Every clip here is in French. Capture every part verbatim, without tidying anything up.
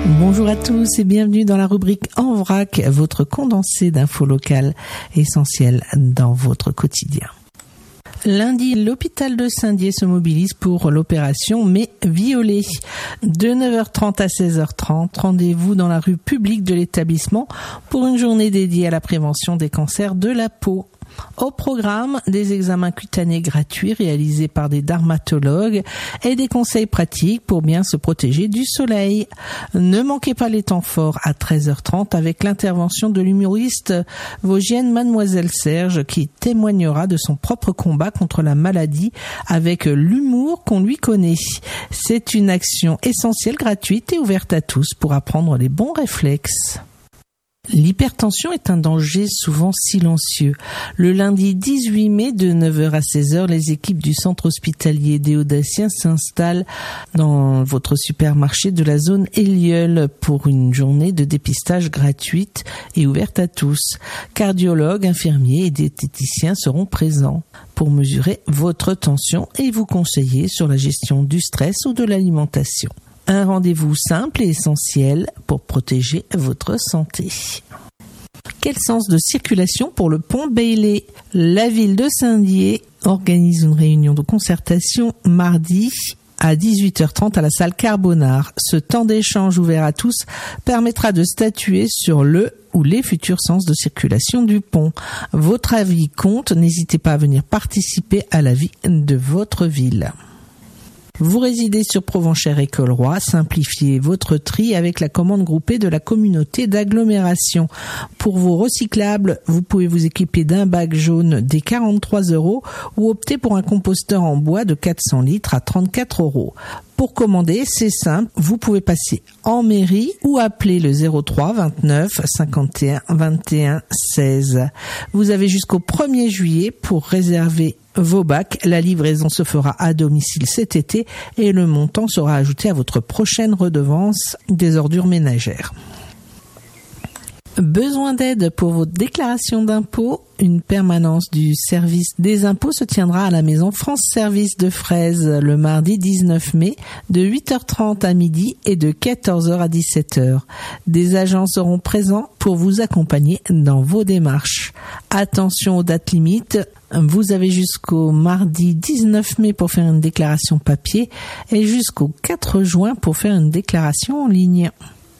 Bonjour à tous et bienvenue dans la rubrique En Vrac, votre condensé d'infos locales essentielles dans votre quotidien. Lundi, l'hôpital de Saint-Dié se mobilise pour l'opération Mais Violet. De neuf heures trente à seize heures trente, rendez-vous dans la rue publique de l'établissement pour une journée dédiée à la prévention des cancers de la peau. Au programme, des examens cutanés gratuits réalisés par des dermatologues et des conseils pratiques pour bien se protéger du soleil. Ne manquez pas les temps forts à treize heures trente avec l'intervention de l'humoriste vosgienne Mademoiselle Serge qui témoignera de son propre combat contre la maladie avec l'humour qu'on lui connaît. C'est une action essentielle, gratuite et ouverte à tous pour apprendre les bons réflexes. L'hypertension est un danger souvent silencieux. Le lundi dix-huit mai de neuf heures à seize heures, les équipes du centre hospitalier des Audaciens s'installent dans votre supermarché de la zone Élieul pour une journée de dépistage gratuite et ouverte à tous. Cardiologues, infirmiers et diététiciens seront présents pour mesurer votre tension et vous conseiller sur la gestion du stress ou de l'alimentation. Un rendez-vous simple et essentiel pour protéger votre santé. Quel sens de circulation pour le pont Bailey ? La ville de Saint-Dié organise une réunion de concertation mardi à dix-huit heures trente à la salle Carbonard. Ce temps d'échange ouvert à tous permettra de statuer sur le ou les futurs sens de circulation du pont. Votre avis compte, n'hésitez pas à venir participer à la vie de votre ville. Vous résidez sur Provenchère et Colroy, simplifiez votre tri avec la commande groupée de la communauté d'agglomération. Pour vos recyclables, vous pouvez vous équiper d'un bac jaune des quarante-trois euros ou opter pour un composteur en bois de quatre cents litres à trente-quatre euros. Pour commander, c'est simple, vous pouvez passer en mairie ou appeler le zéro trois vingt-neuf cinquante et un vingt et un seize. Vous avez jusqu'au premier juillet pour réserver vos bacs. La livraison se fera à domicile cet été et le montant sera ajouté à votre prochaine redevance des ordures ménagères. Besoin d'aide pour votre déclaration d'impôt ? Une permanence du service des impôts se tiendra à la maison France Service de Fraise le mardi dix-neuf mai de huit heures trente à midi et de quatorze heures à dix-sept heures. Des agents seront présents pour vous accompagner dans vos démarches. Attention aux dates limites. Vous avez jusqu'au mardi dix-neuf mai pour faire une déclaration papier et jusqu'au quatre juin pour faire une déclaration en ligne.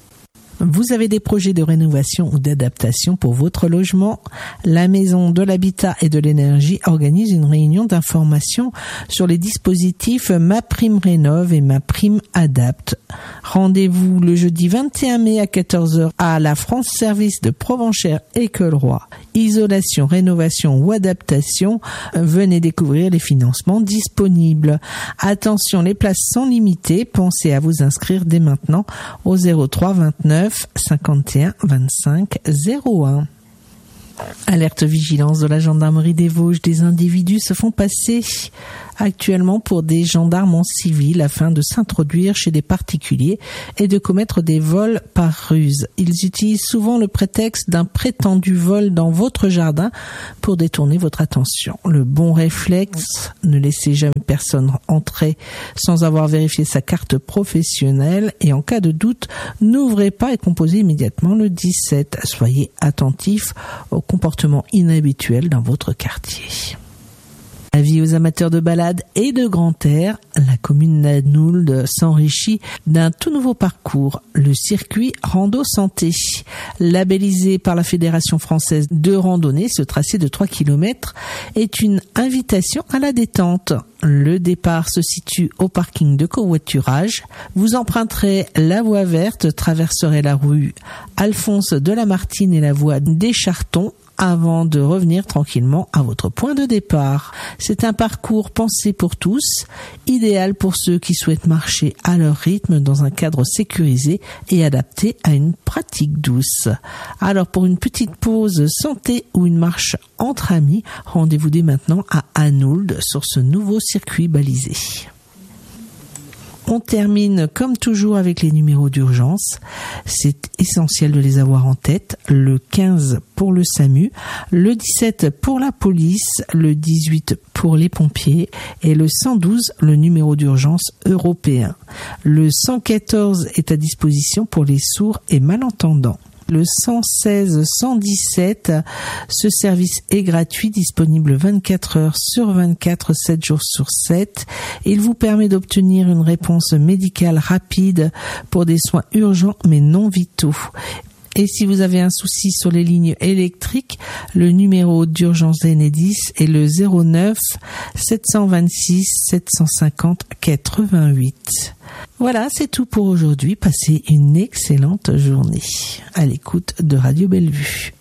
Vous avez des projets de rénovation ou d'adaptation pour votre logement ? La Maison de l'Habitat et de l'Énergie organise une réunion d'information sur les dispositifs MaPrimeRénov' et MaPrimeAdapt. Rendez-vous le jeudi vingt et un mai à quatorze heures à la France Service de Provenchère et Colroy. Isolation, rénovation ou adaptation, venez découvrir les financements disponibles. Attention, les places sont limitées, pensez à vous inscrire dès maintenant au zéro trois vingt-neuf cinquante et un vingt-cinq zéro un. Alerte vigilance de la gendarmerie des Vosges, des individus se font passer actuellement pour des gendarmes en civil afin de s'introduire chez des particuliers et de commettre des vols par ruse. Ils utilisent souvent le prétexte d'un prétendu vol dans votre jardin pour détourner votre attention. Le bon réflexe, ne laissez jamais personne entrer sans avoir vérifié sa carte professionnelle et en cas de doute, n'ouvrez pas et composez immédiatement le dix-sept. Soyez attentifs aux comportements inhabituels dans votre quartier. Avis aux amateurs de balade et de grand air, la commune d'Anould s'enrichit d'un tout nouveau parcours, le circuit Rando Santé. Labellisé par la Fédération française de randonnée, ce tracé de trois kilomètres est une invitation à la détente. Le départ se situe au parking de covoiturage. Vous emprunterez la voie verte, traverserez la rue Alphonse de Lamartine et la voie des Chartons avant de revenir tranquillement à votre point de départ. C'est un parcours pensé pour tous, idéal pour ceux qui souhaitent marcher à leur rythme dans un cadre sécurisé et adapté à une pratique douce. Alors pour une petite pause santé ou une marche entre amis, rendez-vous dès maintenant à Anould sur ce nouveau circuit balisé. On termine comme toujours avec les numéros d'urgence. C'est essentiel de les avoir en tête. Le quinze pour le SAMU, le dix-sept pour la police, le dix-huit pour les pompiers et le cent douze, le numéro d'urgence européen. Le cent quatorze est à disposition pour les sourds et malentendants. Le cent seize cent dix-sept, ce service est gratuit, disponible vingt-quatre heures sur vingt-quatre, sept jours sur sept. Il vous permet d'obtenir une réponse médicale rapide pour des soins urgents mais non vitaux. Et si vous avez un souci sur les lignes électriques, le numéro d'urgence d'Enedis est le zéro neuf sept cent vingt-six sept cent cinquante quatre-vingt-huit. Voilà, c'est tout pour aujourd'hui. Passez une excellente journée à l'écoute de Radio Bellevue.